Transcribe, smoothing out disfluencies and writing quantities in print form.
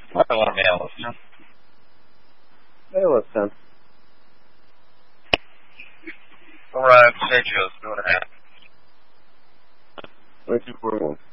I want to mail us now. Mail us then. Arrived, St. Joe's, 2.5. 2241.